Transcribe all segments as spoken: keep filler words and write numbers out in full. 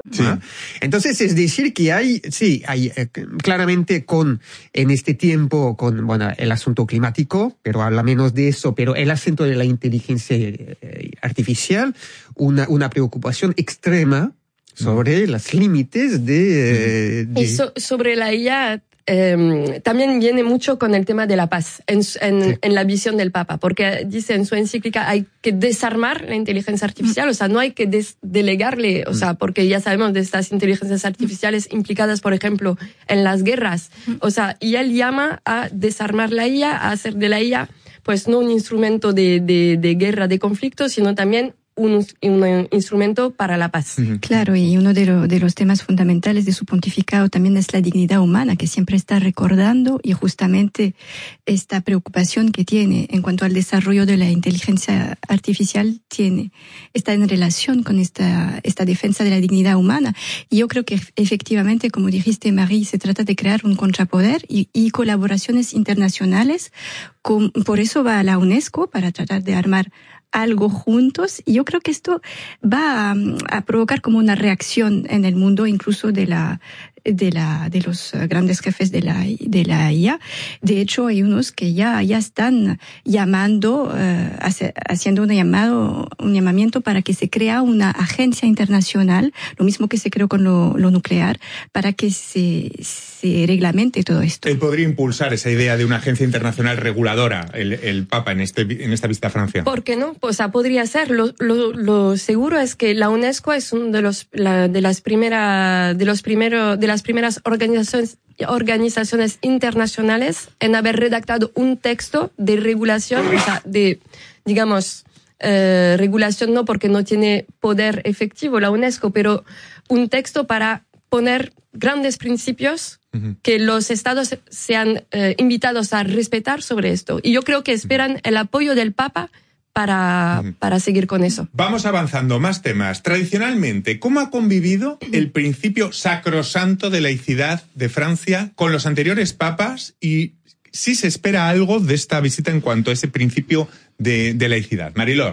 Sí. ¿no? Entonces, es decir que hay, sí, hay eh, claramente con, en este tiempo, con, bueno, el asunto climático, pero habla menos de eso, pero el asunto de la inteligencia eh, artificial, una, una preocupación extrema sobre mm. los límites de, de... Y so, sobre la I A, eh, también viene mucho con el tema de la paz en, en, sí. en la visión del Papa, porque dice en su encíclica hay que desarmar la inteligencia artificial, mm. o sea, no hay que des- delegarle, o mm. sea, porque ya sabemos de estas inteligencias artificiales implicadas, por ejemplo, en las guerras, mm. o sea, y él llama a desarmar la I A, a hacer de la I A, pues no un instrumento de, de, de guerra, de conflicto, sino también Un, un instrumento para la paz. Claro, y uno de, lo, de los temas fundamentales de su pontificado también es la dignidad humana, que siempre está recordando, y justamente esta preocupación que tiene en cuanto al desarrollo de la inteligencia artificial tiene, está en relación con esta, esta defensa de la dignidad humana. Y yo creo que efectivamente, como dijiste, Marie, se trata de crear un contrapoder y, y colaboraciones internacionales. Con, por eso va a la UNESCO, para tratar de armar algo juntos, y yo creo que esto va a, a provocar como una reacción en el mundo, incluso de la de la de los grandes jefes de la de la I A. De hecho, hay unos que ya ya están llamando, uh, hace, haciendo un llamado, un llamamiento para que se crea una agencia internacional, lo mismo que se creó con lo, lo nuclear, para que se se reglamente todo esto. Él podría impulsar esa idea de una agencia internacional reguladora, el, el Papa, en este en esta visita a Francia. ¿Por qué no? O sea, podría ser. Lo, lo, lo seguro es que la UNESCO es uno de los la, de las primeras de los primeros de las primeras organizaciones organizaciones internacionales en haber redactado un texto de regulación, o sea, de, digamos, eh, regulación no porque no tiene poder efectivo la UNESCO, pero un texto para poner grandes principios uh-huh. que los estados sean eh, invitados a respetar sobre esto. Y yo creo que esperan uh-huh. el apoyo del Papa para, uh-huh. para seguir con eso. Vamos avanzando, más temas. Tradicionalmente, ¿cómo ha convivido el principio sacrosanto de laicidad de Francia con los anteriores papas? Y si se espera algo de esta visita en cuanto a ese principio de, de laicidad. Mariló.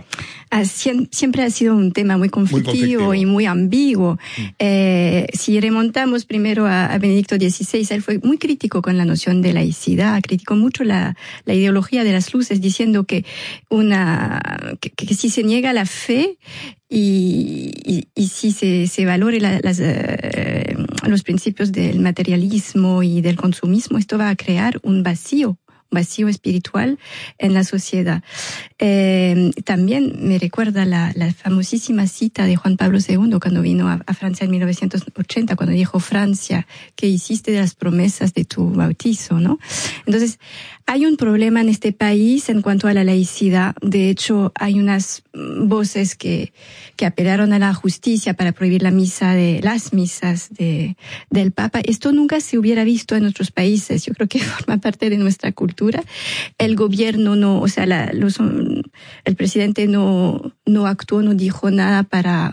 Siempre ha sido un tema muy conflictivo, muy conflictivo. y muy ambiguo. Mm. Eh, si remontamos primero a, a Benedicto dieciséis, él fue muy crítico con la noción de laicidad, criticó mucho la, la ideología de las luces, diciendo que una que, que si se niega la fe y, y, y si se, se valore la, las, eh, los principios del materialismo y del consumismo, esto va a crear un vacío. vacío espiritual en la sociedad. Eh, también me recuerda la, la famosísima cita de Juan Pablo segundo cuando vino a, a Francia en mil novecientos ochenta, cuando dijo: Francia, ¿qué hiciste de las promesas de tu bautizo? ¿No? Entonces, hay un problema en este país en cuanto a la laicidad. De hecho, hay unas voces que, que apelaron a la justicia para prohibir la misa de, las misas de, del Papa. Esto nunca se hubiera visto en otros países. Yo creo que forma parte de nuestra cultura. El gobierno no, o sea, la, los, el presidente no, no actuó, no dijo nada para,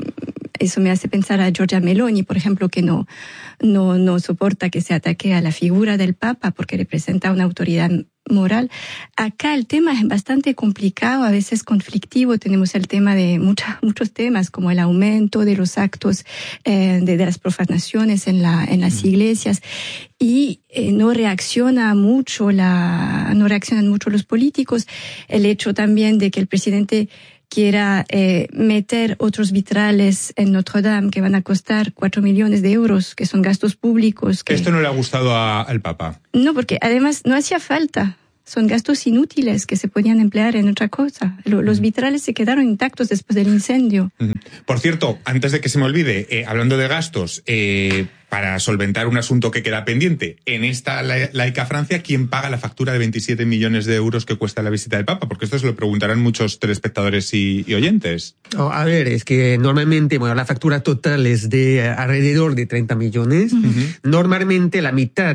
eso me hace pensar a Giorgia Meloni, por ejemplo, que no, no, no soporta que se ataque a la figura del Papa porque representa una autoridad moral. Acá el tema es bastante complicado, a veces conflictivo. Tenemos el tema de mucha, muchos temas, como el aumento de los actos eh, de, de las profanaciones en, la, en las iglesias. Y eh, no reacciona mucho la, no reaccionan mucho los políticos. El hecho también de que el presidente quiera eh, meter otros vitrales en Notre Dame que van a costar cuatro millones de euros, que son gastos públicos. Que... ¿Esto no le ha gustado a, al Papa? No, porque además no hacía falta. Son gastos inútiles que se podían emplear en otra cosa. Los vitrales se quedaron intactos después del incendio. Por cierto, antes de que se me olvide, eh, hablando de gastos, eh, para solventar un asunto que queda pendiente, en esta laica Francia, ¿quién paga la factura de veintisiete millones de euros que cuesta la visita del Papa? Porque esto se lo preguntarán muchos telespectadores y, y oyentes. Oh, a ver, es que normalmente, bueno, la factura total es de alrededor de treinta millones. Uh-huh. Normalmente la mitad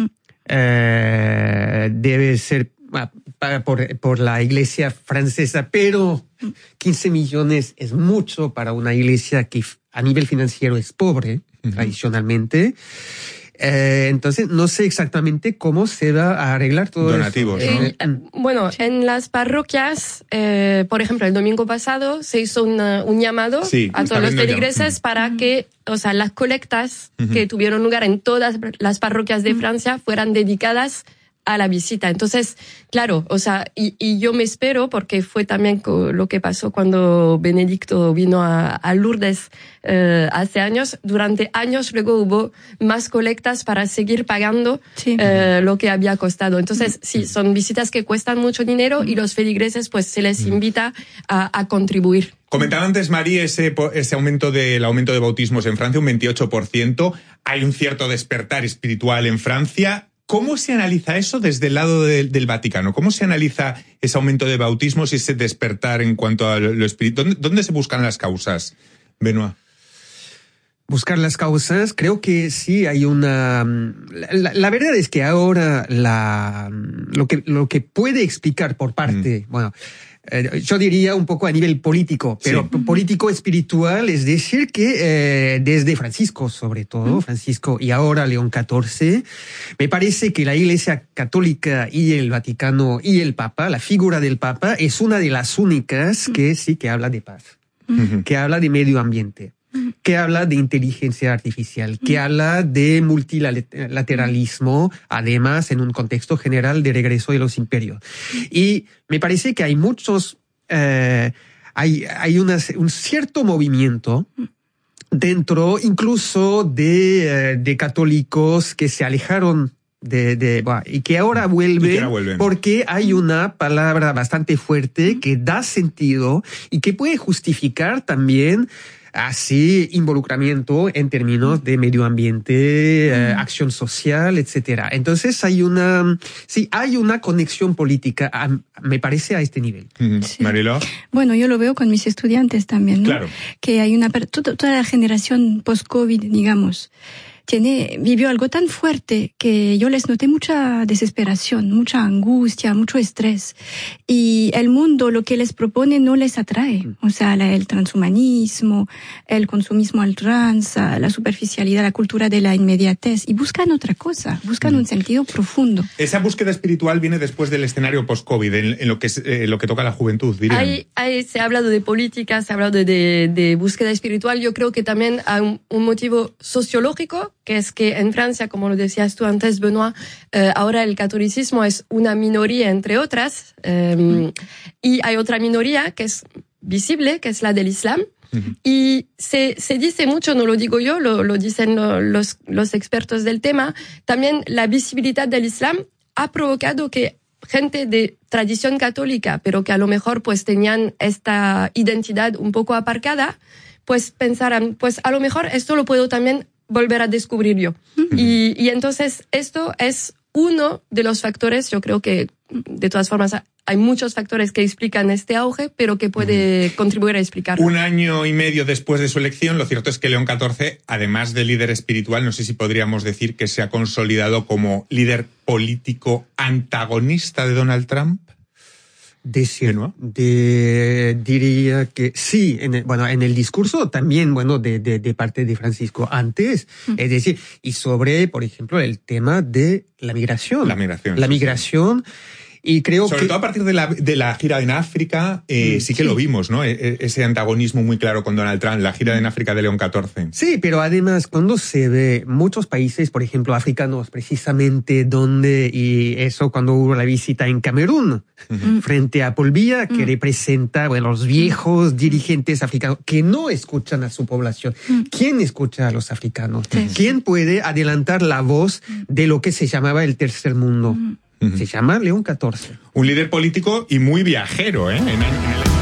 Uh, debe ser uh, por, por la iglesia francesa, pero quince millones es mucho para una iglesia que a nivel financiero es pobre, uh-huh. tradicionalmente. Eh, entonces, no sé exactamente cómo se va a arreglar todo Donativos, eso. ¿no? Eh, bueno, en las parroquias, eh, por ejemplo, el domingo pasado se hizo una, un llamado sí, a todos los feligreses ya. para uh-huh. que, o sea, las colectas uh-huh. que tuvieron lugar en todas las parroquias de uh-huh. Francia fueran dedicadas a la visita. Entonces, claro, o sea, y, y yo me espero, porque fue también lo que pasó cuando Benedicto vino a, a Lourdes eh, hace años. Durante años luego hubo más colectas para seguir pagando sí. eh, lo que había costado. Entonces, sí, son visitas que cuestan mucho dinero y los feligreses pues se les invita a, a contribuir. Comentaba antes, Mari, ese, ese aumento del aumento de bautismos en Francia, un veintiocho por ciento. Hay un cierto despertar espiritual en Francia. ¿Cómo se analiza eso desde el lado de, del Vaticano? ¿Cómo se analiza ese aumento de bautismos y ese despertar en cuanto a lo espiritual? ¿Dónde, ¿Dónde se buscan las causas, Benoit? Buscar las causas, creo que sí hay una... La, la verdad es que ahora la, lo, que, lo que puede explicar por parte... Mm. bueno. Eh, yo diría un poco a nivel político, pero sí. político espiritual, es decir que eh, desde Francisco, sobre todo, Francisco y ahora León catorce, me parece que la Iglesia Católica y el Vaticano y el Papa, la figura del Papa, es una de las únicas que sí que habla de paz, uh-huh. que habla de medio ambiente, que habla de inteligencia artificial, que habla de multilateralismo, además en un contexto general de regreso de los imperios. Y me parece que hay muchos, eh, hay, hay una, un cierto movimiento dentro incluso de, eh, de católicos que se alejaron de, de, bueno, y que ahora vuelven, que ahora vuelven porque hay una palabra bastante fuerte que da sentido y que puede justificar también así involucramiento en términos de medio ambiente, mm. eh, acción social, etcétera. Entonces hay una, sí, hay una conexión política, a, me parece, a este nivel. Mm. Sí. Marilo. Bueno, yo lo veo con mis estudiantes también, ¿no? Claro. Que hay una, toda, toda la generación post-COVID, digamos, tiene, vivió algo tan fuerte que yo les noté mucha desesperación, mucha angustia, mucho estrés. Y el mundo, lo que les propone, no les atrae. O sea, la, el transhumanismo, el consumismo al trans, la superficialidad, la cultura de la inmediatez. Y buscan otra cosa, buscan mm. un sentido profundo. Esa búsqueda espiritual viene después del escenario post-COVID, en, en lo que eh, lo que toca a la juventud, dirían. Ahí, ahí se ha hablado de política, se ha hablado de, de, de búsqueda espiritual. Yo creo que también hay un, un motivo sociológico, que es que en Francia, como lo decías tú antes, Benoit, eh, ahora el catolicismo es una minoría, entre otras, eh, mm. y hay otra minoría que es visible, que es la del Islam, mm-hmm. y se, se dice mucho, no lo digo yo, lo, lo dicen lo, los, los expertos del tema, también la visibilidad del Islam ha provocado que gente de tradición católica, pero que a lo mejor pues tenían esta identidad un poco aparcada, pues pensaran, pues a lo mejor esto lo puedo también volver a descubrir yo. Uh-huh. Y, y entonces esto es uno de los factores, yo creo que de todas formas hay muchos factores que explican este auge, pero que puede uh-huh. contribuir a explicarlo. Un año y medio después de su elección, lo cierto es que León catorce, además de líder espiritual, no sé si podríamos decir que se ha consolidado como líder político antagonista de Donald Trump. Decir, ¿no? de, diría que sí, en el, bueno, en el discurso también, bueno, de, de, de parte de Francisco antes, mm. es decir, y sobre, por ejemplo, el tema de la migración. La migración. La migración. Y creo Sobre que... todo a partir de la, de la gira en África, eh, sí que sí. lo vimos, ¿no? E- ese antagonismo muy claro con Donald Trump, la gira en África de León catorce. Sí, pero además cuando se ve muchos países, por ejemplo, africanos, precisamente donde, y eso cuando hubo la visita en Camerún, uh-huh. frente a Paul Biya, que uh-huh. representa, bueno, los viejos uh-huh. dirigentes africanos que no escuchan a su población. Uh-huh. ¿Quién escucha a los africanos? Uh-huh. ¿Quién puede adelantar la voz de lo que se llamaba el tercer mundo? Uh-huh. Se llama León catorce. Un líder político y muy viajero, ¿eh? En, en el...